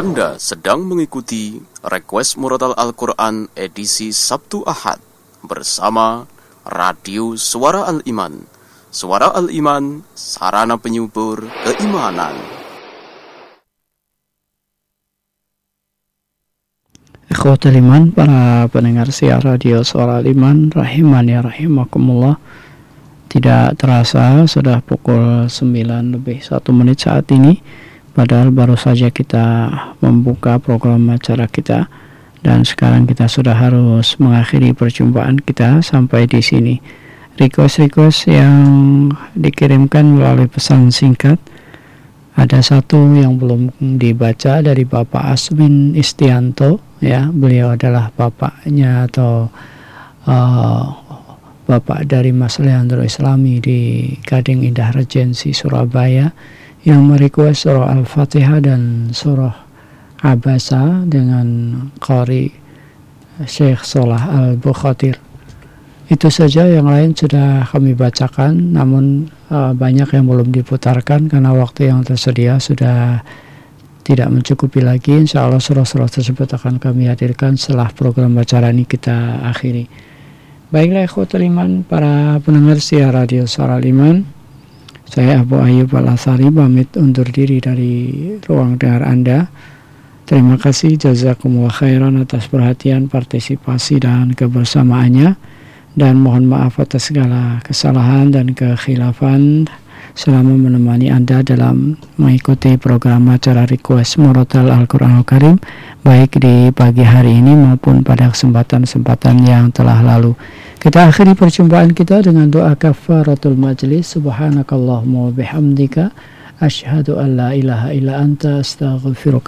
Anda sedang mengikuti Request Murotal Al-Quran edisi Sabtu Ahad bersama Radio Suara Al-Iman. Suara Al-Iman, sarana penyubur keimanan. Ikhwatul iman, para pendengar siar Radio Suara Al-Iman, rahimani rahimakumullah. Tidak terasa sudah pukul 9:01 saat ini. Padahal baru saja kita membuka program acara kita dan sekarang kita sudah harus mengakhiri perjumpaan kita sampai di sini. Request yang dikirimkan melalui pesan singkat, ada satu yang belum dibaca dari Bapak Aswin Istianto, ya, beliau adalah bapaknya atau bapak dari Mas Leandro Islami di Gading Indah Regency Surabaya, yang merequest surah Al-Fatihah dan surah Abasa dengan qari Syekh Solah Al-Bukhatir. Itu saja, yang lain sudah kami bacakan, namun banyak yang belum diputarkan karena waktu yang tersedia sudah tidak mencukupi lagi. Insya Allah surah-surah tersebut akan kami hadirkan setelah program acara ini kita akhiri. Baiklah ikhwatul iman, para pendengar siar Radio Suara Al-Iman, saya Abu Ayyub Al-Athari pamit undur diri dari ruang dengar Anda. Terima kasih, jazakumullah khairan atas perhatian, partisipasi dan kebersamaannya, dan mohon maaf atas segala kesalahan dan kekhilafan selama menemani Anda dalam mengikuti program acara Request Murotal Al-Quran Al-Karim, baik di pagi hari ini maupun pada kesempatan-kesempatan yang telah lalu. Kita akhiri perjumpaan kita dengan doa kafaratul majlis. Subhanakallahumma wa bihamdika asyhadu an la ilaha illa anta astaghfiruka